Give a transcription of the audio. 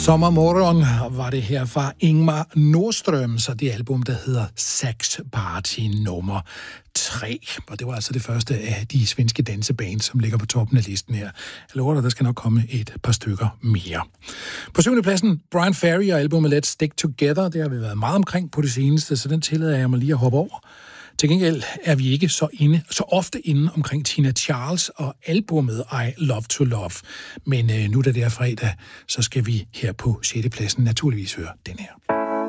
Sommermorgen var det her fra Ingmar Nordström, så det album, der hedder Sax Party nummer 3. Og det var altså det første af de svenske dansebands, som ligger på toppen af listen her. Jeg lover dig, der skal nok komme et par stykker mere. På 7. pladsen, Brian Ferry og albumet Let's Stick Together. Det har vi været meget omkring på det seneste, så den tillader jeg mig lige at hoppe over. Til gengæld er vi ikke så ofte inde omkring Tina Charles og albumet I Love to Love. Men nu da det er fredag, så skal vi her på 6. pladsen naturligvis høre den her.